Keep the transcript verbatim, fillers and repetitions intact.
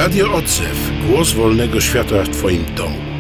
Radio Odzew. Głos wolnego świata w Twoim domu.